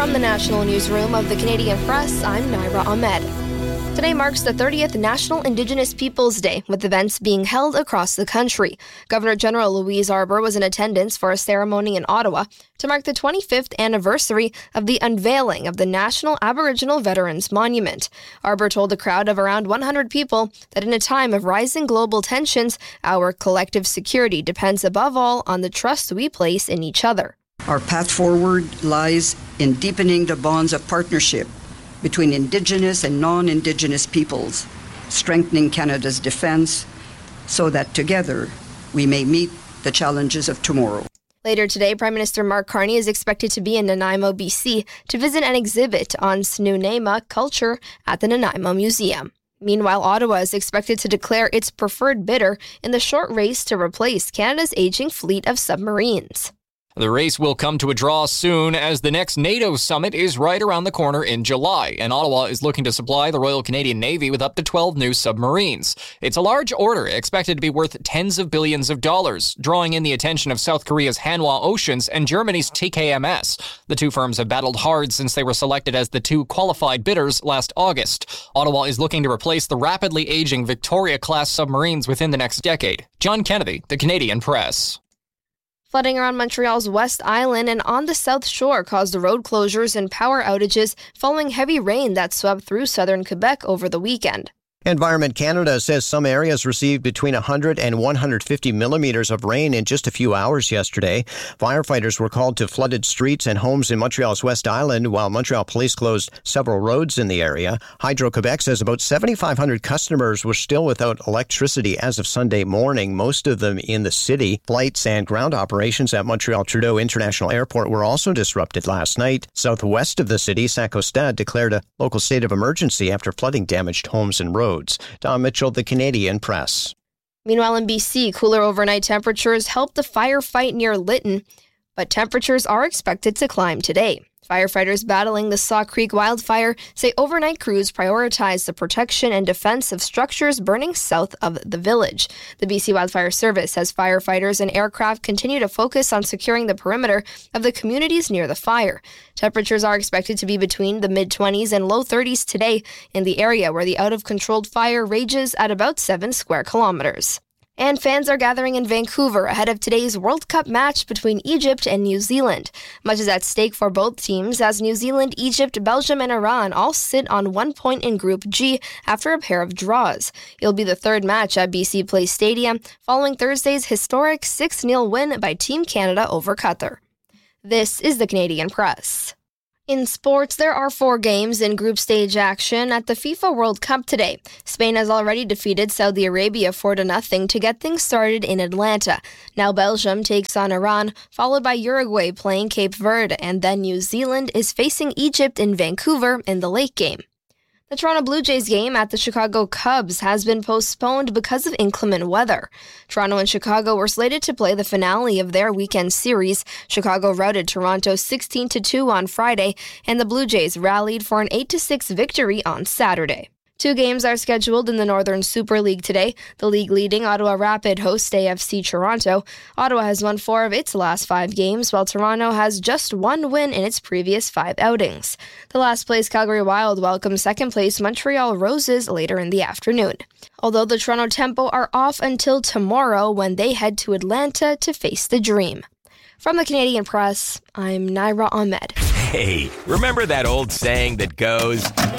From the National Newsroom of the Canadian Press, I'm Naira Ahmed. Today marks the 30th National Indigenous Peoples Day, with events being held across the country. Governor General Louise Arbour was in attendance for a ceremony in Ottawa to mark the 25th anniversary of the unveiling of the National Aboriginal Veterans Monument. Arbour told a crowd of around 100 people that in a time of rising global tensions, our collective security depends above all on the trust we place in each other. Our path forward lies in deepening the bonds of partnership between Indigenous and non-Indigenous peoples, strengthening Canada's defence so that together we may meet the challenges of tomorrow. Later today, Prime Minister Mark Carney is expected to be in Nanaimo, BC, to visit an exhibit on Snuneymuxw culture at the Nanaimo Museum. Meanwhile, Ottawa is expected to declare its preferred bidder in the short race to replace Canada's aging fleet of submarines. The race will come to a draw soon as the next NATO summit is right around the corner in July, and Ottawa is looking to supply the Royal Canadian Navy with up to 12 new submarines. It's a large order, expected to be worth tens of billions of dollars, drawing in the attention of South Korea's Hanwha Oceans and Germany's TKMS. The two firms have battled hard since they were selected as the two qualified bidders last August. Ottawa is looking to replace the rapidly aging Victoria-class submarines within the next decade. John Kennedy, The Canadian Press. Flooding around Montreal's West Island and on the South Shore caused road closures and power outages following heavy rain that swept through southern Quebec over the weekend. Environment Canada says some areas received between 100 and 150 millimeters of rain in just a few hours yesterday. Firefighters were called to flooded streets and homes in Montreal's West Island, while Montreal police closed several roads in the area. Hydro-Quebec says about 7,500 customers were still without electricity as of Sunday morning, most of them in the city. Flights and ground operations at Montreal Trudeau International Airport were also disrupted last night. Southwest of the city, Saint-Costa declared a local state of emergency after flooding damaged homes and roads. Tom Mitchell, The Canadian Press. Meanwhile, in BC, cooler overnight temperatures helped the firefight near Lytton, but temperatures are expected to climb today. Firefighters battling the Saw Creek wildfire say overnight crews prioritize the protection and defense of structures burning south of the village. The BC Wildfire Service says firefighters and aircraft continue to focus on securing the perimeter of the communities near the fire. Temperatures are expected to be between the mid-20s and low 30s today in the area where the out-of-controlled fire rages at about 7 square kilometers. And fans are gathering in Vancouver ahead of today's World Cup match between Egypt and New Zealand. Much is at stake for both teams as New Zealand, Egypt, Belgium, and Iran all sit on 1 point in Group G after a pair of draws. It'll be the third match at BC Place Stadium following Thursday's historic 6-0 win by Team Canada over Qatar. This is the Canadian Press. In sports, there are 4 games in group stage action at the FIFA World Cup today. Spain has already defeated Saudi Arabia 4-0 to get things started in Atlanta. Now Belgium takes on Iran, followed by Uruguay playing Cape Verde, and then New Zealand is facing Egypt in Vancouver in the late game. The Toronto Blue Jays game at the Chicago Cubs has been postponed because of inclement weather. Toronto and Chicago were slated to play the finale of their weekend series. Chicago routed Toronto 16-2 on Friday, and the Blue Jays rallied for an 8-6 victory on Saturday. 2 games are scheduled in the Northern Super League today. The league-leading Ottawa Rapid hosts AFC Toronto. Ottawa has won 4 of its last 5 games, while Toronto has just 1 win in its previous 5 outings. The last-place Calgary Wild welcome second-place Montreal Roses later in the afternoon. Although the Toronto Tempo are off until tomorrow when they head to Atlanta to face the Dream. From the Canadian Press, I'm Naira Ahmed. Hey, remember that old saying that goes,